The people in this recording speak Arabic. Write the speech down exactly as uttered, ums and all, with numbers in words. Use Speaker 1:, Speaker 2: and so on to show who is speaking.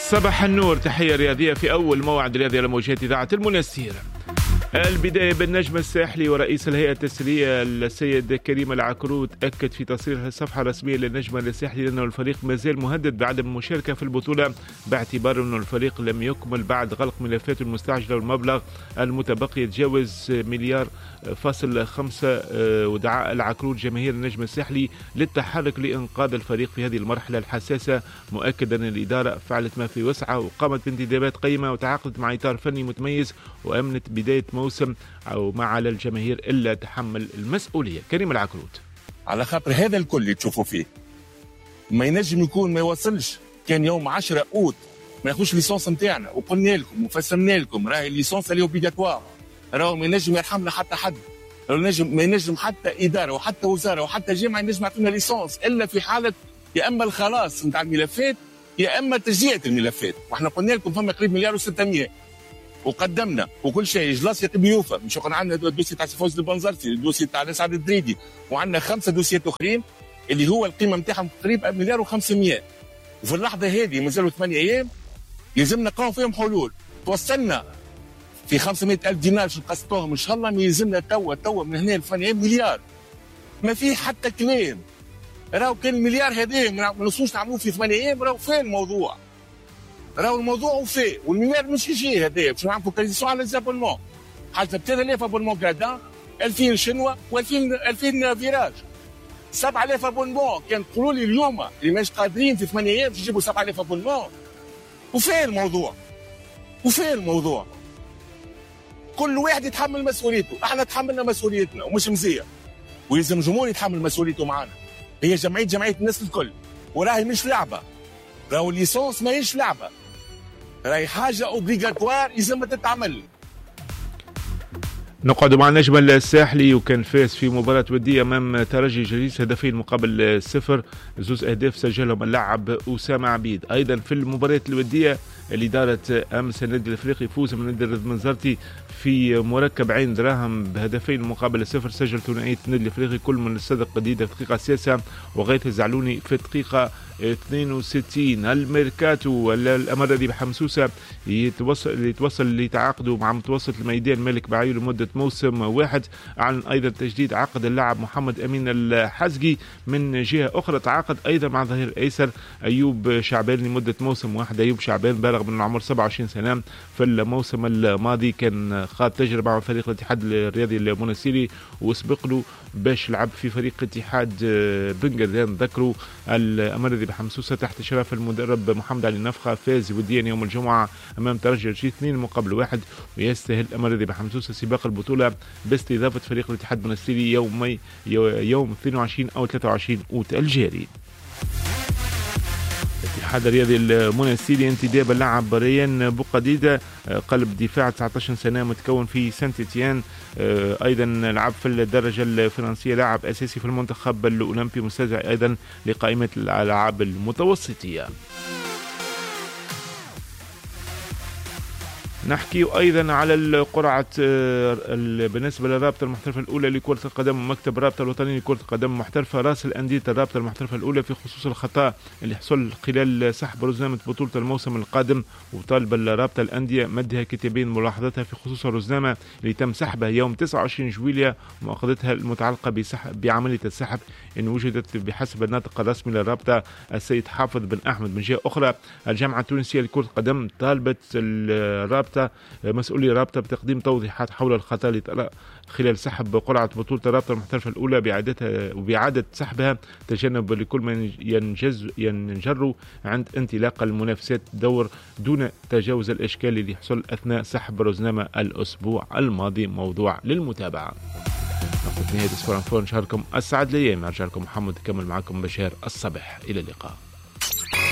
Speaker 1: صباح النور، تحية رياضية في أول موعد رياضي على موجات إذاعة المنستير. البداية بالنجم الساحلي ورئيس الهيئة التسرية السيد كريم العكروت أكد في تصريح الصفحة الرسمية للنجم الساحلي أنه الفريق ما زال مهدد بعدم المشاركة في البطولة باعتبار أنه الفريق لم يكمل بعد غلق ملفاته المستعجلة والمبلغ المتبقي يتجاوز مليار فاصل خمسة. ودعا العكروت جماهير النجم الساحلي للتحرك لإنقاذ الفريق في هذه المرحلة الحساسة، مؤكدا أن الإدارة فعلت ما في وسعها وقامت بانتدابات قيمة وتعاقدت مع إطار فني متميز وأمنت بداية موسم أو ما على الجماهير إلا تحمل المسؤولية. كريم العكروت:
Speaker 2: على خاطر هذا الكل اللي تشوفوا فيه ما ينجم يكون ما يوصلش، كان يوم عشرة أوت ما ياخذش ليسونس نتاعنا وقلنا لكم وفسمنا لكم راهي الليسونس اللي اوبليغاتوار، راهو ما ينجم يرحمنا حتى حد، راهو ينجم ما ينجم حتى إدارة وحتى وزارة وحتى جامعة ينجم يعطينا ليسونس إلا في حالة يا إما الخلاص نتاع الملفات يا إما تجزئة الملفات، واحنا قلنا لكم فما قريب مليار وستمية وقدمنا وكل شيء جلاس يقيم يوفى، مش عندنا الدوسي تاع فوز البنزرتي، الدوسي تاع نسعد الدريدي، وعندنا خمسه دوسيات اخرين اللي هو القيمه نتاعهم تقريبا مليار وخمسمية، وفي اللحظه هذه مازالوا ثمانية ايام يلزمنا نلقاو فيهم حلول. توصلنا في خمسمية ألف دينار باش نقسطوهم ان شاء الله، ما يلزمنا توا توا من هنا لثمانية ايام مليار، ما فيه حتى كلام. راهو كان المليار هذا ما نوصلوش نعملوه في ثمانية ايام، راهو فين الموضوع؟ راهو الموضوع وفي والمليار مش يجي هذايا باش نعملوا فوكاليزاسيون على الزابونمون، حاجه ثلاثة آلاف ابونمون كادا، ألفين شنوه و2000 ألفين فيراج، سبعة آلاف ابونمون. كان تقولوا لي اليوم اللي مش قادرين في ثمانية ايام باش يجيبوا سبعة آلاف ابونمون، وفين الموضوع؟ وفين الموضوع؟ كل واحد يتحمل مسؤوليته، احنا تحملنا مسؤوليتنا ومش مزيان، ويلزم الجمهور يتحمل مسؤوليته معنا. هي جمعيه جمعيه الناس الكل، وراهي مش لعبه، راهو الليسونس ماهيش لعبه، راهي حاجه اوبليغاتوار يلزم تتعمل.
Speaker 1: نقعد مع النجم الساحلي وكان فاز في مباراة ودية أمام ترجي جريس هدفين مقابل صفر، زوز أهداف سجلهم اللاعب أسامة عبيد. أيضا في المباريات الودية اللي دارت أمس النادي الأفريقي فوز من النادي الرزمنزرتي في مركب عين دراهم بهدفين مقابل صفر، سجل ثنائية النادي الأفريقي كل من الصدق قديدة في الدقيقة السادسة وغيث الزعلوني في الدقيقة اثنين وستين. الميركاتو الأمر بحمسوسة يتوصل يتوصل لتعاقده مع متوسط الميدان مالك بعيون لمدة موسم واحد. أعلن أيضا تجديد عقد اللاعب محمد أمين الحزقي. من جهة أخرى تعاقد أيضا مع ظهير أيسر أيوب شعبان لمدة موسم واحد. أيوب شعبان بالغ من العمر سبعة وعشرين سنة، في الموسم الماضي كان خاض تجربة مع فريق الاتحاد الرياضي المنستيري وسبق له باش لعب في فريق اتحاد بنغازان. ذكروا الأمر بحمسوسة تحت إشراف المدرب محمد علي نفخة فاز وديا يوم الجمعة أمام ترجي الجيش اثنين مقابل واحد، ويستاهل الأمر بحمسوسة سباق البطولة باستضافة فريق الاتحاد المنستيري يوم يوم اثنين وعشرين أو ثلاثة وعشرين أوت الجاري. الاتحاد الرياضي المنستيري انتداب اللاعب ريان بوقديدة قلب دفاع تسعة عشر سنة متكون في سانت إتيان، أيضا لعب في الدرجة الفرنسية، لاعب أساسي في المنتخب الأولمبي، مستدعي أيضا لقائمة الألعاب المتوسطية. نحكي أيضا على القرعة بالنسبة للرابطة المحترفة الأولى لكرة القدم ومكتب الرابطة الوطني لكرة القدم المحترفة راس الأندية الرابطة المحترفة الأولى في خصوص الخطأ اللي حصل خلال سحب رزنامة بطولة الموسم القادم، وطالب الرابطة الأندية مدها كتابين ملاحظتها في خصوص الرزنامة اللي تم سحبها يوم تسعة وعشرين جويلية ومؤاخذتها المتعلقة بسحب بعملية السحب إن وجدت بحسب الناطق الرسمي للرابطة السيد حافظ بن أحمد. من جهة أخرى الجامعة التونسية لكرة القدم طالبت الرابطة مسؤولي الرابطة بتقديم توضيحات حول الخطأ اللي طرأ خلال سحب قرعة بطولة الرابطة المحترفة الأولى بإعادتها وبإعادة سحبها تجنب لكل من ينجز ينجر عند انطلاق المنافسات دور دون تجاوز الإشكال اللي حصل أثناء سحب رزنامة الأسبوع الماضي. موضوع للمتابعة. نقطة نهاية سبورانفور، نشهركم السعد الأيام. أرجع لكم محمد كمل معكم بشار الصبح. إلى اللقاء.